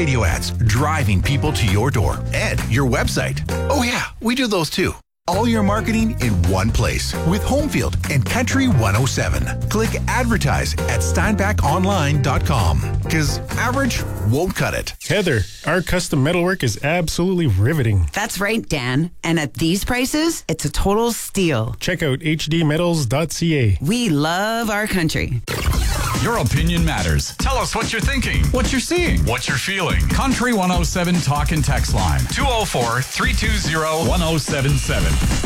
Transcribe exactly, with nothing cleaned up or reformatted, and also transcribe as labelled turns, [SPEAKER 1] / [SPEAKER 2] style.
[SPEAKER 1] radio ads driving people to your door and your website. Oh yeah, we do those too. All your marketing in one place with Homefield and Country one oh seven. Click advertise at steinbach online dot com because average won't cut it.
[SPEAKER 2] Heather, our custom metalwork is absolutely riveting.
[SPEAKER 3] That's right, Dan. And at these prices, it's a total steal.
[SPEAKER 2] Check out h d metals dot c a.
[SPEAKER 3] We love our country.
[SPEAKER 4] Your opinion matters. Tell us what you're thinking, what you're seeing, what you're feeling. Country one oh seven Talk and Text Line, two oh four, three two zero, one oh seven seven.